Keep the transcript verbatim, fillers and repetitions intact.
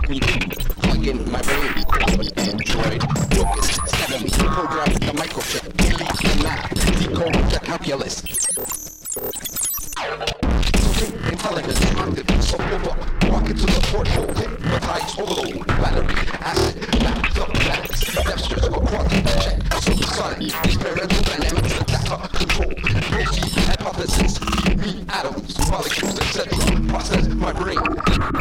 me do. Plug in my brain, Android, focus, steadily, program the microchip, delete the map, decode the calculus. Intelligence, active, so over, walk into the portal, hypnotize, overload, battery, acid, map the max, dexters, or quantum check, supersonic, experimental dynamics, and data control, proceed, hypothesis, me, atoms, molecules, et cetera, process my brain.